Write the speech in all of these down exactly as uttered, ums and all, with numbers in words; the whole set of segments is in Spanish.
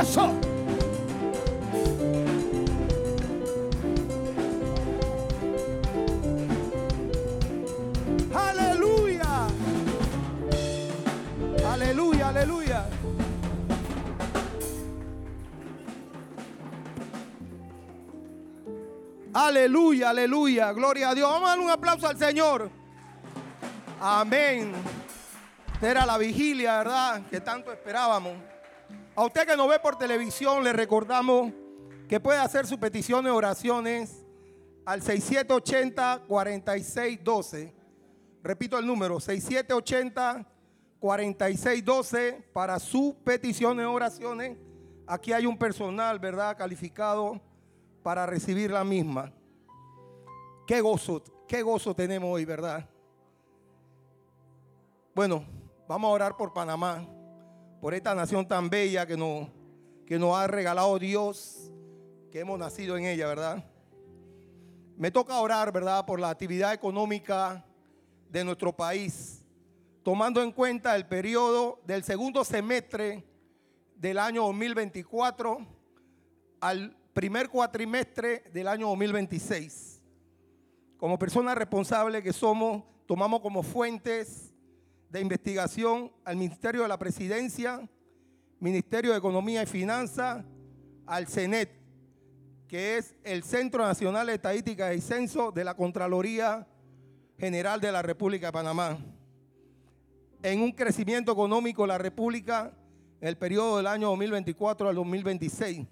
Eso. Aleluya. Aleluya, aleluya. Aleluya, aleluya. Gloria a Dios. Vamos a darle un aplauso al Señor. Amén. Esta era la vigilia, ¿verdad?, que tanto esperábamos. A usted que nos ve por televisión, le recordamos que puede hacer sus peticiones de oraciones al seis siete ocho cero, cuatro seis uno dos. Repito el número, seis siete ocho cero, cuatro seis uno dos para sus peticiones de oraciones. Aquí hay un personal, ¿verdad?, calificado para recibir la misma. Qué gozo, qué gozo tenemos hoy, ¿verdad? Bueno, vamos a orar por Panamá, por esta nación tan bella que nos, que nos ha regalado Dios, que hemos nacido en ella, ¿verdad? Me toca orar, ¿verdad?, por la actividad económica de nuestro país, tomando en cuenta el periodo del segundo semestre del año dos mil veinticuatro al primer cuatrimestre del año dos mil veintiséis. Como personas responsables que somos, tomamos como fuentes de investigación al Ministerio de la Presidencia, Ministerio de Economía y Finanzas, al CENET, que es el Centro Nacional de Estadística y Censo de la Contraloría General de la República de Panamá. En un crecimiento económico de la República en el periodo del año dos mil veinticuatro al dos mil veintiséis.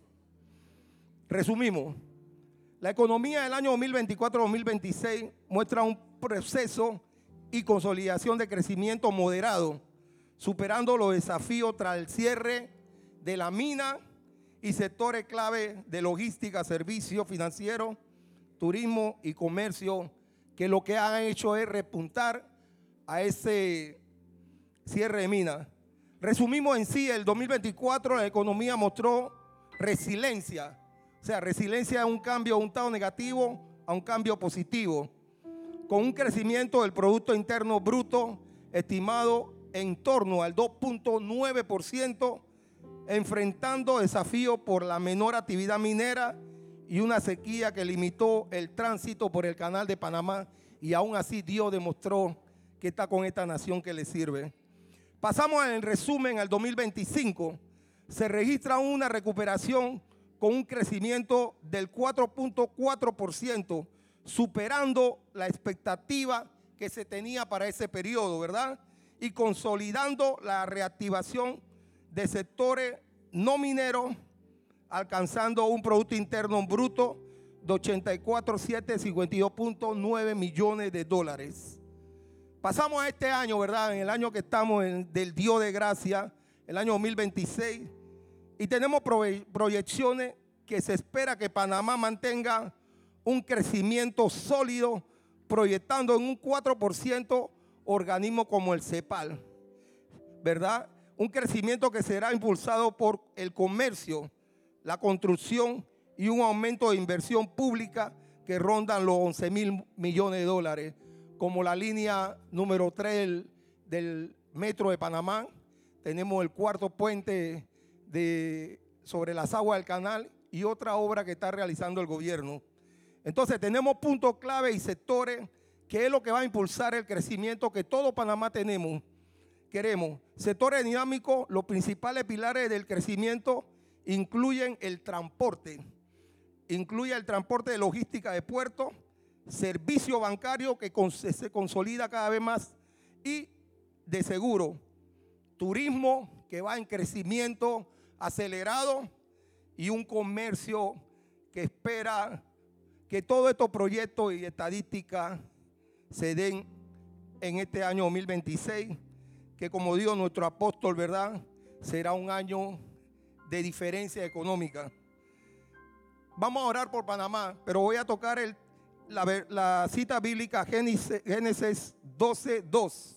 Resumimos, la economía del año dos mil veinticuatro a dos mil veintiséis muestra un proceso y consolidación de crecimiento moderado, superando los desafíos tras el cierre de la mina y sectores clave de logística, servicios financieros, turismo y comercio, que lo que han hecho es repuntar a ese cierre de mina. Resumimos en sí, el dos mil veinticuatro la economía mostró resiliencia, o sea, resiliencia es un cambio de un estado negativo a un cambio positivo, con un crecimiento del Producto Interno Bruto estimado en torno al dos punto nueve por ciento, enfrentando desafíos por la menor actividad minera y una sequía que limitó el tránsito por el Canal de Panamá, y aún así Dios demostró que está con esta nación que le sirve. Pasamos en resumen al dos mil veinticinco, se registra una recuperación con un crecimiento del cuatro punto cuatro por ciento, superando la expectativa que se tenía para ese periodo, ¿verdad? Y consolidando la reactivación de sectores no mineros, alcanzando un Producto Interno Bruto de ochenta y cuatro mil setecientos cincuenta y dos punto nueve millones de dólares. Pasamos a este año, ¿verdad? En el año que estamos en, del Dios de gracia, el año dos mil veintiséis, y tenemos proyecciones que se espera que Panamá mantenga un crecimiento sólido, proyectando en un cuatro por ciento organismos como el CEPAL, ¿verdad? Un crecimiento que será impulsado por el comercio, la construcción y un aumento de inversión pública que rondan los once mil millones de dólares, como la línea número tres del, del Metro de Panamá. Tenemos el cuarto puente de, sobre las aguas del canal y otra obra que está realizando el gobierno. Entonces tenemos puntos clave y sectores que es lo que va a impulsar el crecimiento que todo Panamá tenemos. Queremos sectores dinámicos. Los principales pilares del crecimiento incluyen el transporte, incluye el transporte de logística de puertos, servicio bancario que se consolida cada vez más, y de seguro, turismo que va en crecimiento acelerado, y un comercio que espera que todos estos proyectos y estadísticas se den en este año dos mil veintiséis, que, como dijo nuestro apóstol, ¿verdad?, será un año de diferencia económica. Vamos a orar por Panamá, pero voy a tocar el, la, la cita bíblica Génesis, Génesis doce dos.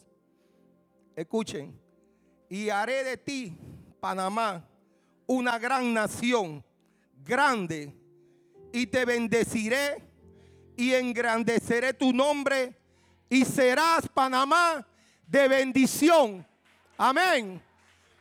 Escuchen: y haré de ti, Panamá, una gran nación, grande, y te bendeciré y engrandeceré tu nombre, y serás, Panamá, de bendición. Amén.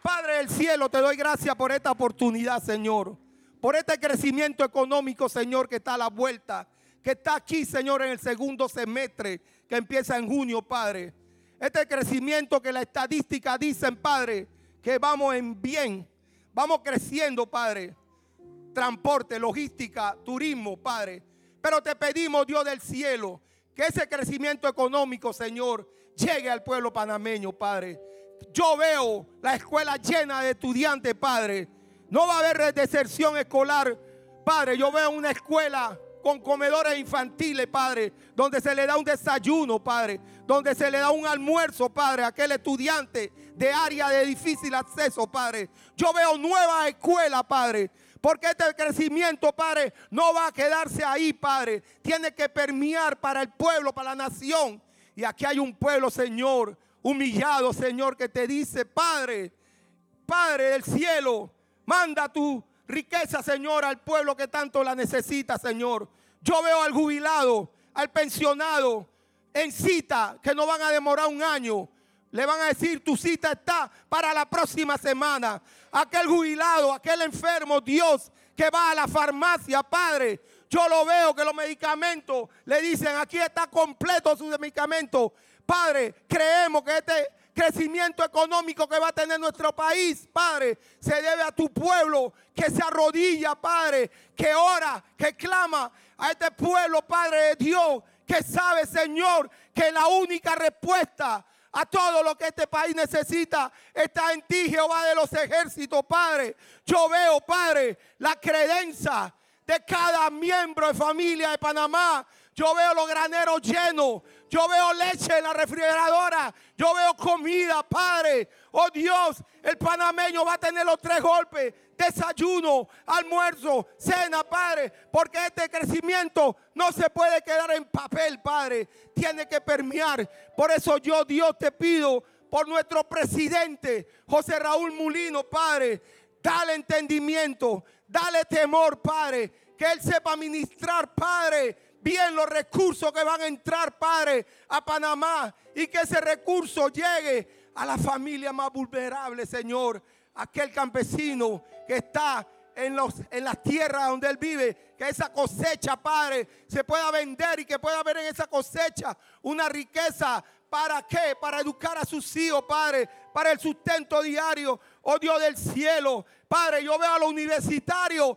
Padre del cielo, te doy gracias por esta oportunidad, Señor. Por este crecimiento económico, Señor, que está a la vuelta. Que está aquí, Señor, en el segundo semestre que empieza en junio, Padre. Este crecimiento que la estadística dicen, Padre, que vamos en bien. Vamos creciendo, Padre. Transporte, logística, turismo, Padre. Pero te pedimos, Dios del cielo, que ese crecimiento económico, Señor, llegue al pueblo panameño, Padre. Yo veo la escuela llena de estudiantes, Padre. No va a haber deserción escolar, Padre. Yo veo una escuela con comedores infantiles, Padre, donde se le da un desayuno, Padre, donde se le da un almuerzo, Padre, a aquel estudiante de área de difícil acceso, Padre. Yo veo nuevas escuelas, Padre, porque este crecimiento, Padre, no va a quedarse ahí, Padre. Tiene que permear para el pueblo, para la nación. Y aquí hay un pueblo, Señor, humillado, Señor, que te dice, Padre, Padre del cielo, manda tu riqueza, Señor, al pueblo que tanto la necesita, Señor. Yo veo al jubilado, al pensionado en cita, que no van a demorar un año. Le van a decir, tu cita está para la próxima semana. Aquel jubilado, aquel enfermo, Dios, que va a la farmacia, Padre. Yo lo veo que los medicamentos le dicen, aquí está completo su medicamento. Padre, creemos que este crecimiento económico que va a tener nuestro país, Padre, se debe a tu pueblo que se arrodilla, Padre, que ora, que clama a este pueblo, Padre de Dios, que sabe, Señor, que la única respuesta a todo lo que este país necesita está en ti, Jehová de los ejércitos, Padre. Yo veo, Padre, la credencia de cada miembro de familia de Panamá. Yo veo los graneros llenos. Yo veo leche en la refrigeradora. Yo veo comida, Padre. Oh Dios, el panameño va a tener los tres golpes. Desayuno, almuerzo, cena, Padre. Porque este crecimiento no se puede quedar en papel, Padre. Tiene que permear. Por eso yo, Dios, te pido por nuestro presidente, José Raúl Mulino, Padre. Dale entendimiento, dale temor, Padre. Que él sepa administrar, Padre, bien los recursos que van a entrar, Padre, a Panamá. Y que ese recurso llegue a la familia más vulnerable, Señor. Aquel campesino que está en, los, en las tierras donde él vive. Que esa cosecha, Padre, se pueda vender y que pueda haber en esa cosecha una riqueza. ¿Para qué? Para educar a sus hijos, Padre, para el sustento diario. Oh Dios del cielo, Padre, yo veo a los universitarios,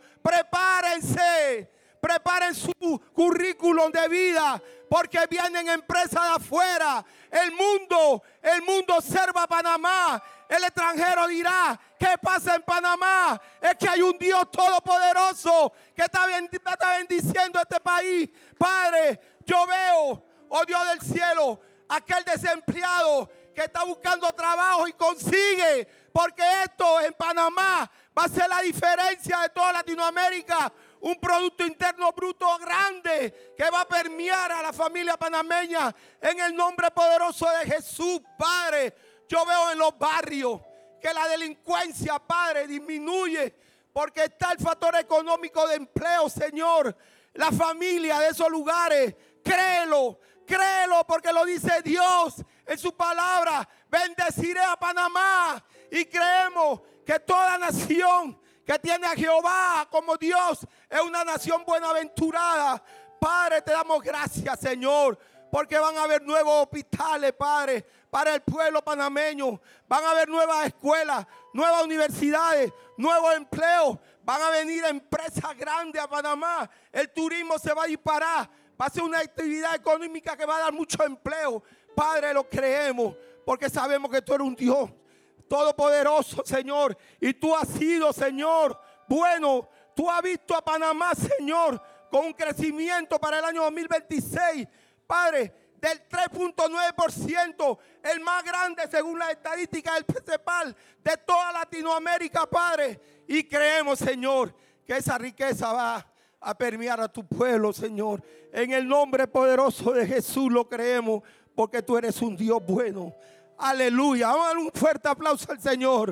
prepárense, preparen su currículum de vida, porque vienen empresas de afuera. El mundo, el mundo observa a Panamá. El extranjero dirá, ¿qué pasa en Panamá? Es que hay un Dios todopoderoso que está, está bendiciendo este país. Padre, yo veo, oh Dios del cielo, aquel desempleado que está buscando trabajo y consigue, porque esto en Panamá va a ser la diferencia de toda Latinoamérica. Un Producto Interno Bruto grande que va a permear a la familia panameña en el nombre poderoso de Jesús, Padre. Yo veo en los barrios que la delincuencia, Padre, disminuye porque está el factor económico de empleo, Señor. La familia de esos lugares, créelo. Créelo porque lo dice Dios en su palabra. Bendeciré a Panamá. Y creemos que toda nación que tiene a Jehová como Dios es una nación buenaventurada. Padre, te damos gracias, Señor, porque van a haber nuevos hospitales, Padre, para el pueblo panameño. Van a haber nuevas escuelas, nuevas universidades, nuevos empleos. Van a venir empresas grandes a Panamá. El turismo se va a disparar. Va a ser una actividad económica que va a dar mucho empleo. Padre, lo creemos porque sabemos que tú eres un Dios todopoderoso, Señor. Y tú has sido, Señor, bueno. Tú has visto a Panamá, Señor, con un crecimiento para el año dos mil veintiséis, Padre, del tres punto nueve por ciento, el más grande según las estadísticas del CEPAL de toda Latinoamérica, Padre. Y creemos, Señor, que esa riqueza va a permear a tu pueblo, Señor. En el nombre poderoso de Jesús lo creemos, porque tú eres un Dios bueno. Aleluya. Vamos a dar un fuerte aplauso al Señor.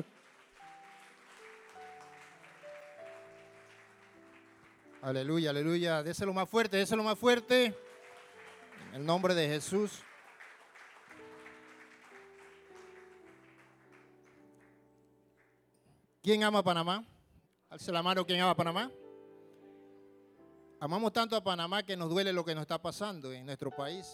Aleluya, aleluya. Déselo más fuerte, déselo más fuerte. En el nombre de Jesús. ¿Quién ama a Panamá? Alce la mano, ¿quién ama a Panamá? Amamos tanto a Panamá que nos duele lo que nos está pasando en nuestro país.